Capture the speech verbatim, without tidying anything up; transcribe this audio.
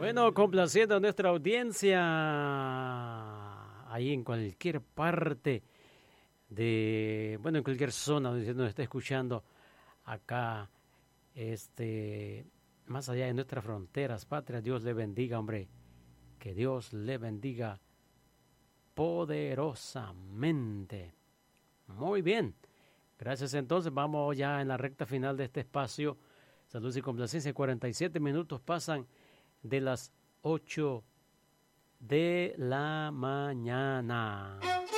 Bueno, complaciendo a nuestra audiencia ahí en cualquier parte de, bueno, en cualquier zona donde nos esté escuchando acá, este, más allá de nuestras fronteras, patria, Dios le bendiga, hombre, que Dios le bendiga poderosamente. Muy bien, gracias. Entonces vamos ya en la recta final de este espacio. Salud y complacencia, cuarenta y siete minutos pasan de las ocho de la mañana.